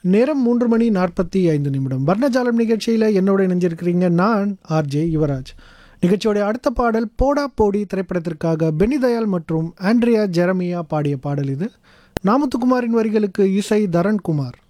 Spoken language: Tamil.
நேரம் 3:45. வர்ணஜாலம் நிகழ்ச்சியில் என்னோட இணைஞ்சிருக்கிறீங்க. நான் ஆர்ஜே யுவராஜ். நிகழ்ச்சியோடைய அடுத்த பாடல் போடா போடி திரைப்படத்திற்காக பென்னி தயாள் மற்றும் ஆண்ட்ரியா ஜெரமியா பாடிய பாடல் இது. நாமுத்துக்குமாரின் வரிகளுக்கு இசை தரண்குமார்.